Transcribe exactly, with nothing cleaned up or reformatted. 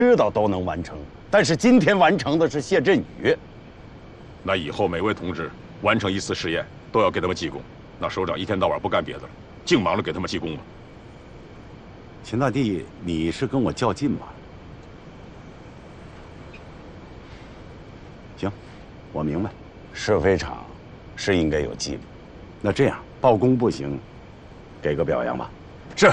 知道都能完成，但是今天完成的是谢振宇。 那以后每位同志完成一次试验都要给他们记功。那首长一天到晚不干别的了，净忙着给他们记功了。 秦大帝，你是跟我较劲吗？行，我明白，试飞场是应该有记录。那这样报功不行，给个表扬吧。